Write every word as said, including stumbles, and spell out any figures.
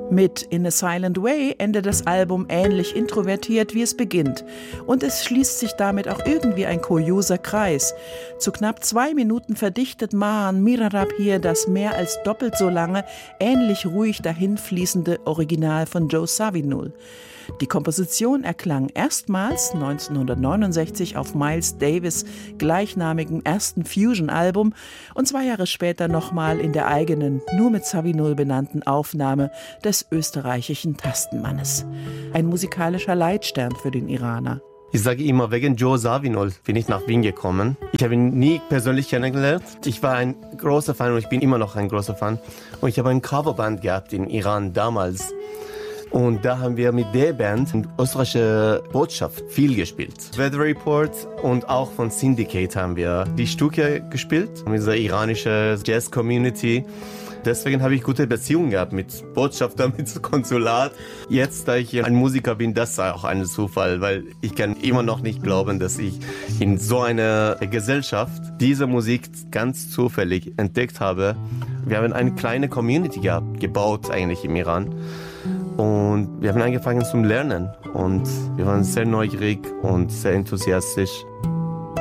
Mit In a Silent Way endet das Album ähnlich introvertiert, wie es beginnt. Und es schließt sich damit auch irgendwie ein kurioser Kreis. Zu knapp zwei Minuten verdichtet Mahan Mirarab hier das mehr als doppelt so lange, ähnlich ruhig dahinfließende Original von Joe Zawinul. Die Komposition erklang erstmals neunzehnhundertneunundsechzig auf Miles Davis' gleichnamigen ersten Fusion-Album und zwei Jahre später nochmal in der eigenen, nur mit Zawinul benannten Aufnahme des österreichischen Tastenmannes. Ein musikalischer Leitstern für den Iraner. Ich sage immer, wegen Joe Zawinul bin ich nach Wien gekommen. Ich habe ihn nie persönlich kennengelernt. Ich war ein großer Fan und ich bin immer noch ein großer Fan. Und ich habe ein Coverband gehabt in Iran damals. Und da haben wir mit der Band die österreichische Botschaft viel gespielt. Weather Report und auch von Syndicate haben wir die Stücke gespielt. Mit dieser iranischen Jazz-Community. Deswegen habe ich gute Beziehungen gehabt mit Botschafter, mit Konsulat. Jetzt, da ich ein Musiker bin, das ist auch ein Zufall, weil ich kann immer noch nicht glauben, dass ich in so einer Gesellschaft diese Musik ganz zufällig entdeckt habe. Wir haben eine kleine Community gehabt, gebaut eigentlich im Iran. Und wir haben angefangen zu lernen und wir waren sehr neugierig und sehr enthusiastisch.